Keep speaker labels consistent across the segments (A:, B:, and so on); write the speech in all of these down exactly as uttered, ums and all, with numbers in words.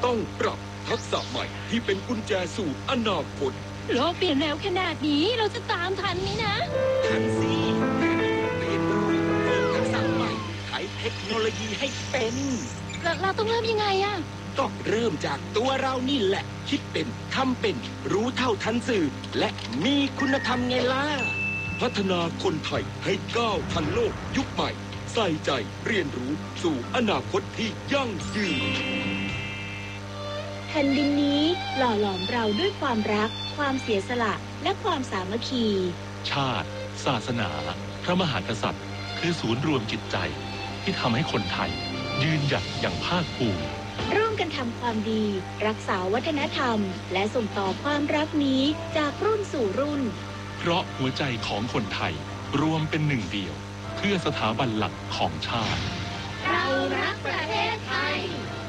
A: ต้องปรับทักษะใหม่ที่เป็นกุญแจสู่อนาคต
B: โลกเปลี่ยนเร็วขนาดนี้เราจะตามทันไหมนะ
A: ทันสิเรียนรู้เพิ่มทักษะใหม่ใช้เทคโนโลยีให้เป็น
B: เราเราต้องเริ่มยังไงอะ
A: ต้องเริ่มจากตัวเรานี่แหละคิดเป็นทำเป็นรู้เท่าทันสื่อและมีคุณธรรมไงล่ะพัฒนาคนไทยให้ก้าวทันโลกยุคใหม่ใส่ใจเรียนรู้สู่อนาคตที่ยั่งยืน
C: แผ่นดินนี้หล่อหลอมเราด้วยความรักความเสียสละและความสามัคคี
D: ชาติศาสนาพระมหากษัตริย์คือศูนย์รวมจิตใจที่ทำให้คนไทยยืนหยัดอย่างภาคภูมิ
C: ร่วมกันทำความดีรักษาวัฒนธรรมและส่งต่อความรักนี้จากรุ่นสู่รุ่น
D: เพราะหัวใจของคนไทยรวมเป็นหนึ่งเดียวเพื่อสถาบันหลักของชาติ
B: เรารักประเทศไทย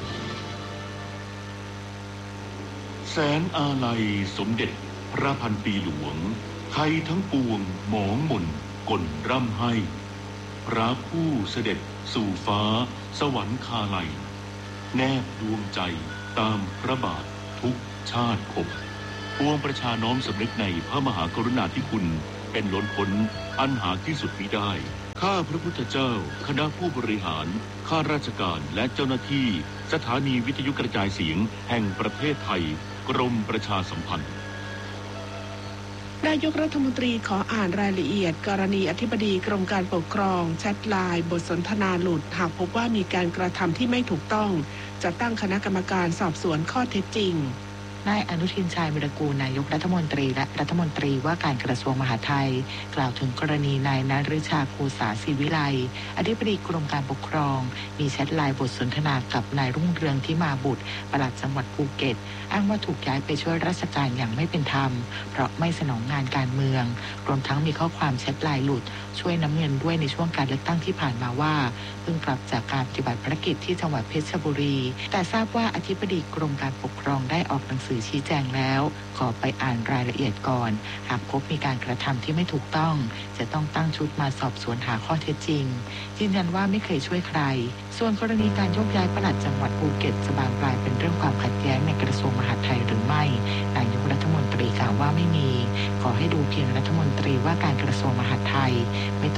E: แสนอาลัยสมเด็จพระพันปีหลวงไทยทั้งปวงหมองหม่นกลร่ำให้พระผู้เสด็จสู่ฟ้าสวรรคาลัยแนบดวงใจตามพระบาททุกชาติภพปวงประชาน้อมสำนึกในพระมหากรุณาธิคุณเป็นล้นพ้นอันหาที่สุดมิได้ข้าพระพุทธเจ้าคณะผู้บริหารข้าราชการและเจ้าหน้าที่สถานีวิทยุกระจายเสียงแห่งประเทศไทยกรมประชาสัมพันธ์
F: นายกรัฐมนตรีขออ่านรายละเอียดกรณีอธิบดีกรมการปกครองแชทไลน์บทสนทนาหลุดหากพบว่ามีการกระทำที่ไม่ถูกต้องจะตั้งคณะกรรมการสอบสวนข้อเท็จจริง
G: นายอนุทินชาญวิรากูลนายกรัฐมนตรีและรัฐมนตรีว่าการกระทรวงมหาดไทยกล่าวถึงกรณีนายณฤชาภูษาศิวิไลอธิบดีกรมการปกครองมีแชทไลน์บทสนทนากับนายรุ่งเรืองที่มาบุตรปลัดจังหวัดภูเก็ตอ้างว่าถูกย้ายไปช่วยราชการอย่างไม่เป็นธรรมเพราะไม่สนองงานการเมืองรวมทั้งมีข้อความแชทไลน์หลุดช่วยน้ำเงินด้วยในช่วงการเลือกตั้งที่ผ่านมาว่าเพิ่งกลับจากการปฏิบัติภารกิจที่จังหวัดเพชรบุรีแต่ทราบว่าอธิบดีกรมการปกครองได้ออกหนังสือชี้แจงแล้วขอไปอ่านรายละเอียดก่อนหากพบมีการกระทำที่ไม่ถูกต้องจะต้องตั้งชุดมาสอบสวนหาข้อเท็จจริงยืนยันว่าไม่เคยช่วยใครส่วนกรณีการยกย้ายปลัดจังหวัดภูเก็ตจะบานปลายเป็นเรื่องความขัดแย้งในกระทรวงมหาดไทยหรือไม่นายกรัฐมนตรีกล่าวว่าไม่มีขอให้ดูเพียงรัฐมนตรีว่าการกระทรวงมหาดไทยไม่